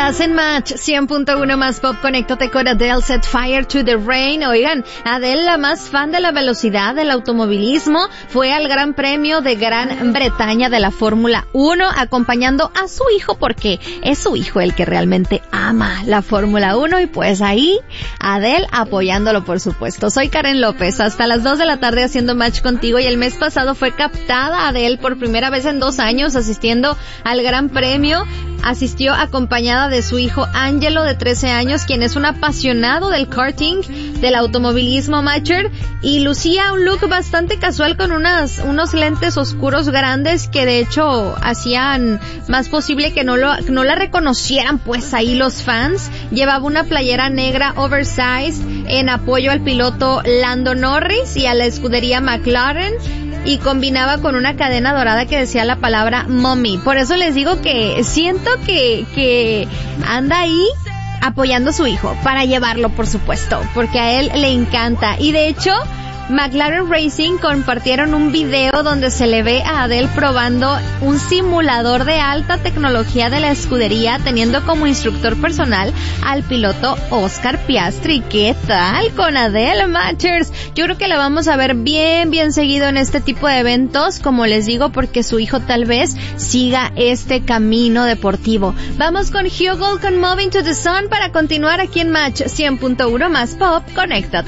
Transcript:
Estás en Match 100.1 más Pop. Conéctate con Adele, Set Fire to the Rain. Oigan, Adele, la más fan de la velocidad, del automovilismo, fue al Gran Premio de Gran Bretaña de la Fórmula 1 acompañando a su hijo, porque es su hijo el que realmente ama la Fórmula 1, y pues ahí Adele apoyándolo, por supuesto. Soy Karen López, hasta las 2 de la tarde haciendo Match contigo, y el mes pasado fue captada Adele por primera vez en 2 años asistiendo al Gran Premio. Asistió acompañada de su hijo Angelo, de 13 años, quien es un apasionado del karting, del automovilismo amateur, y lucía un look bastante casual con unos lentes oscuros grandes que de hecho hacían más posible que no la reconocieran pues ahí los fans. Llevaba una playera negra oversize en apoyo al piloto Lando Norris y a la escudería McLaren, y combinaba con una cadena dorada que decía la palabra mommy. Por eso les digo que siento que anda ahí apoyando a su hijo, para llevarlo, por supuesto, porque a él le encanta. Y de hecho, McLaren Racing compartieron un video donde se le ve a Adele probando un simulador de alta tecnología de la escudería, teniendo como instructor personal al piloto Oscar Piastri. ¿Qué tal con Adele, Matchers? Yo creo que la vamos a ver bien seguido en este tipo de eventos, como les digo, porque su hijo tal vez siga este camino deportivo. Vamos con Hugh Gold con Moving to the Sun para continuar aquí en Match 100.1 más Pop. Conéctate.